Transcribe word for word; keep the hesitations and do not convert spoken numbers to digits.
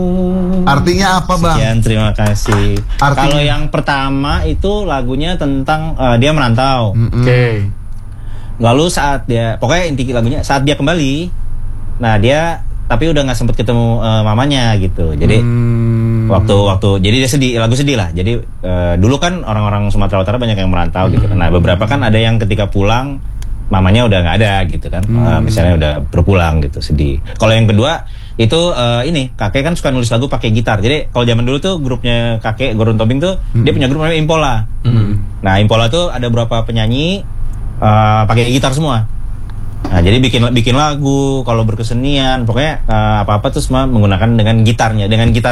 Artinya apa, Bang? Sekian, terima kasih. Kalau yang pertama itu lagunya tentang uh, dia merantau. Mm-hmm. Oke. Okay. Lalu saat dia, pokoknya inti lagunya saat dia kembali, nah dia tapi udah nggak sempet ketemu uh, mamanya gitu. Jadi hmm. waktu waktu jadi dia sedih, lagu sedih lah. Jadi uh, dulu kan orang-orang Sumatera Utara banyak yang merantau hmm. gitu. Nah beberapa kan ada yang ketika pulang mamanya udah nggak ada gitu kan. Hmm. Uh, misalnya udah berpulang gitu, sedih. Kalau yang kedua itu uh, ini kakek kan suka nulis lagu pakai gitar. Jadi kalau zaman dulu tuh grupnya kakek Gurun Tobing tuh hmm. dia punya grup namanya Impola. Hmm. Nah Impola tuh ada beberapa penyanyi uh, pakai gitar semua. Nah jadi bikin bikin lagu, kalau berkesenian pokoknya uh, apa apa tuh semua menggunakan dengan gitarnya, dengan gitar